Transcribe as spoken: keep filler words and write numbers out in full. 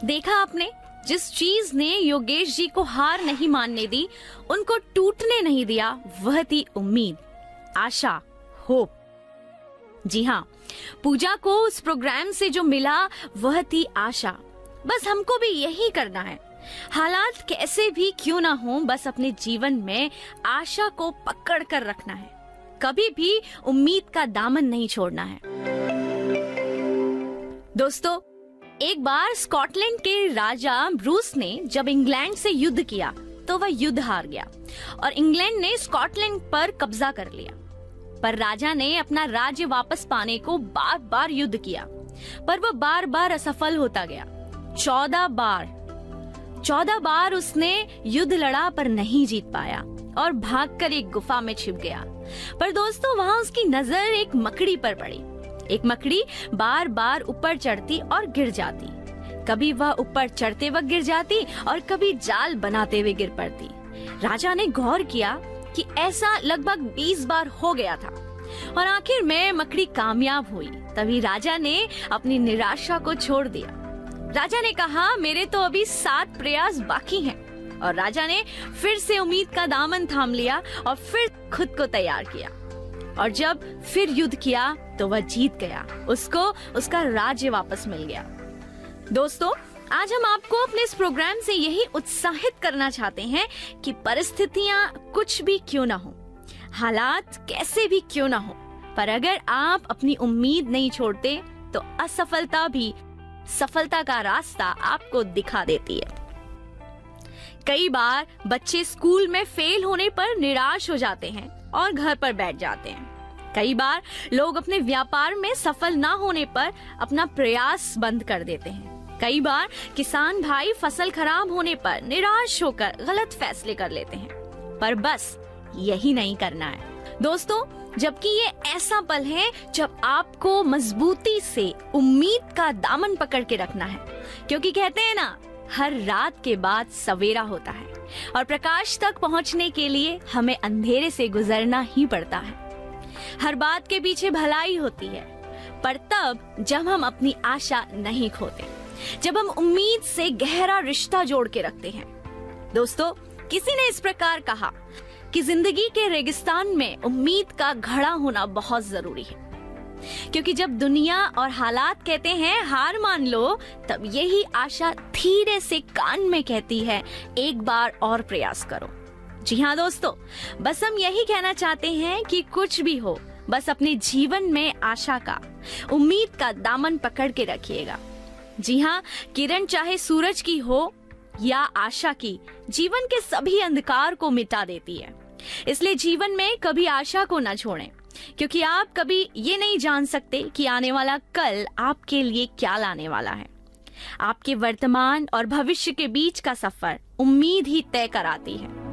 देखा आपने, जिस चीज ने योगेश जी को हार नहीं मानने दी, उनको टूटने नहीं दिया, वह थी उम्मीद, आशा, होप। जी हाँ, पूजा को उस प्रोग्राम से जो मिला वह थी आशा। बस हमको भी यही करना है, हालात कैसे भी क्यों ना हो, बस अपने जीवन में आशा को पकड़ कर रखना है, कभी भी उम्मीद का दामन नहीं छोड़ना है। दोस्तों, एक बार स्कॉटलैंड के राजा ब्रूस ने जब इंग्लैंड से युद्ध किया तो वह युद्ध हार गया और इंग्लैंड ने स्कॉटलैंड पर कब्जा कर लिया। पर राजा ने अपना राज्य वापस पाने को बार बार युद्ध किया, पर वह बार बार असफल होता गया। चौदह बार चौदह बार उसने युद्ध लड़ा पर नहीं जीत पाया और भागकर एक गुफा में छिप गया। पर दोस्तों, वहां उसकी नजर एक मकड़ी पर पड़ी। एक मकड़ी बार बार ऊपर चढ़ती और गिर जाती। कभी वह ऊपर चढ़ते वक्त गिर जाती और कभी जाल बनाते हुए गिर पड़ती। राजा ने गौर किया कि ऐसा लगभग बीस बार हो गया था और आखिर में मकड़ी कामयाब हुई। तभी राजा ने अपनी निराशा को छोड़ दिया। राजा ने कहा, मेरे तो अभी सात प्रयास बाकी हैं। और राजा ने फिर से उम्मीद का दामन थाम लिया और फिर खुद को तैयार किया। और जब फिर युद्ध किया तो वह जीत गया, उसको उसका राज्य वापस मिल गया। दोस्तों, आज हम आपको अपने इस प्रोग्राम से यही उत्साहित करना चाहते हैं कि परिस्थितियां कुछ भी क्यों ना हो, हालात कैसे भी क्यों ना हो, पर अगर आप अपनी उम्मीद नहीं छोड़ते तो असफलता भी सफलता का रास्ता आपको दिखा देती है। कई बार बच्चे स्कूल में फेल होने पर निराश हो जाते हैं और घर पर बैठ जाते हैं। कई बार लोग अपने व्यापार में सफल ना होने पर अपना प्रयास बंद कर देते हैं। कई बार किसान भाई फसल खराब होने पर निराश होकर गलत फैसले कर लेते हैं। पर बस यही नहीं करना है दोस्तों, जबकि ये ऐसा पल है जब आपको मजबूती से उम्मीद का दामन पकड़ के रखना है, क्योंकि कहते हैं ना, हर रात के बाद सवेरा होता है और प्रकाश तक पहुंचने के लिए हमें अंधेरे से गुजरना ही पड़ता है। हर बात के पीछे भलाई होती है, पर तब जब हम अपनी आशा नहीं खोते, जब हम उम्मीद से गहरा रिश्ता जोड़ के रखते हैं। दोस्तों, किसी ने इस प्रकार कहा कि जिंदगी के रेगिस्तान में उम्मीद का घड़ा होना बहुत जरूरी है, क्योंकि जब दुनिया और हालात कहते हैं हार मान लो, तब यही आशा धीरे से कान में कहती है, एक बार और प्रयास करो। जी हाँ दोस्तों, बस हम यही कहना चाहते हैं कि कुछ भी हो, बस अपने जीवन में आशा का, उम्मीद का दामन पकड़ के रखिएगा। जी हाँ, किरण चाहे सूरज की हो या आशा की, जीवन के सभी अंधकार को मिटा देती है। इसलिए जीवन में कभी आशा को ना छोड़ें, क्योंकि आप कभी ये नहीं जान सकते कि आने वाला कल आपके लिए क्या लाने वाला है। आपके वर्तमान और भविष्य के बीच का सफर उम्मीद ही तय कराती है।